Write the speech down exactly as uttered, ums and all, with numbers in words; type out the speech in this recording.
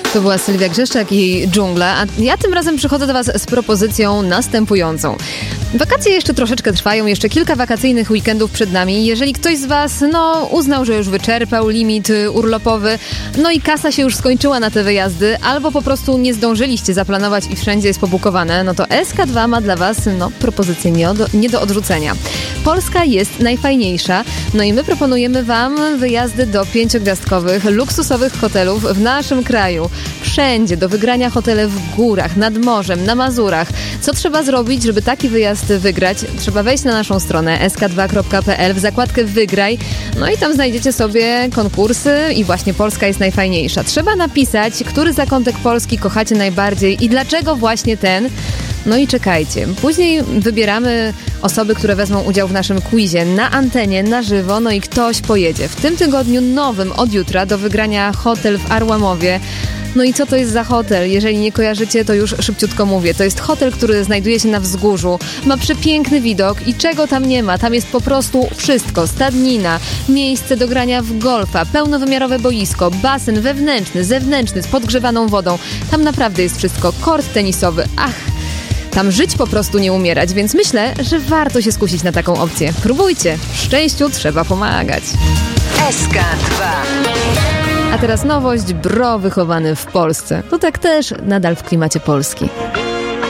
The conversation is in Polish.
To była Sylwia Grzeszczak i jej Dżungla, a ja tym razem przychodzę do Was z propozycją następującą. Wakacje jeszcze troszeczkę trwają, jeszcze kilka wakacyjnych weekendów przed nami. Jeżeli ktoś z Was, no, uznał, że już wyczerpał limit urlopowy, no i kasa się już skończyła na te wyjazdy, albo po prostu nie zdążyliście zaplanować i wszędzie jest pobukowane, no to S K dwa ma dla Was, no, propozycję nie, od, nie do odrzucenia. Polska jest najfajniejsza, no i my proponujemy Wam wyjazdy do pięciogwiazdkowych, luksusowych hotelów w naszym kraju. Wszędzie do wygrania hotele w górach, nad morzem, na Mazurach. Co trzeba zrobić, żeby taki wyjazd wygrać? Trzeba wejść na naszą stronę es ka dwa kropka pe el w zakładkę Wygraj, no i tam znajdziecie sobie konkursy i właśnie Polska jest najfajniejsza. Trzeba napisać, który zakątek Polski kochacie najbardziej i dlaczego właśnie ten. No i czekajcie. Później wybieramy osoby, które wezmą udział w naszym quizie na antenie, na żywo, no i ktoś pojedzie. W tym tygodniu nowym od jutra do wygrania hotel w Arłamowie. No i co to jest za hotel? Jeżeli nie kojarzycie, to już szybciutko mówię. To jest hotel, który znajduje się na wzgórzu. Ma przepiękny widok i czego tam nie ma? Tam jest po prostu wszystko. Stadnina, miejsce do grania w golfa, pełnowymiarowe boisko, basen wewnętrzny, zewnętrzny z podgrzewaną wodą. Tam naprawdę jest wszystko. Kort tenisowy. Ach! Tam żyć po prostu nie umierać, więc myślę, że warto się skusić na taką opcję. Próbujcie. Szczęściu trzeba pomagać. S K dwa. A teraz nowość, Bro wychowany w Polsce. To tak też nadal w klimacie Polski.